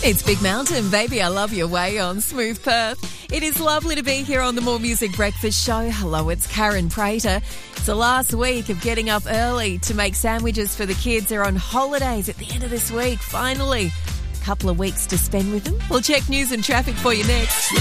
It's Big Mountain, baby, I love your way on Smooth Perth. It is lovely to be here on the More Music Breakfast Show. Hello, it's Karen Prater. It's the last week of getting up early to make sandwiches for the kids. They're on holidays at the end of this week, finally. A couple of weeks to spend with them. We'll check news and traffic for you next.